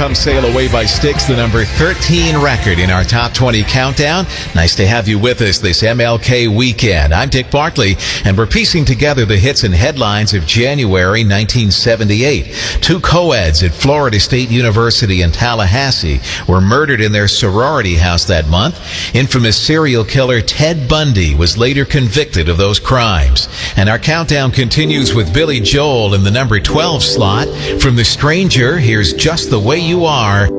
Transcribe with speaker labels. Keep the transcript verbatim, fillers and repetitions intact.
Speaker 1: Come Sail Away by Styx, the number thirteen record in our Top twenty countdown. Nice to have you with us this M L K weekend. I'm Dick Bartley, and we're piecing together the hits and headlines of January nineteen seventy-eight. Two co-eds at Florida State University in Tallahassee were murdered in their sorority house that month. Infamous serial killer Ted Bundy was later convicted of those crimes. And our countdown continues with Billy Joel in the number twelve slot. From The Stranger, here's Just the Way You Are.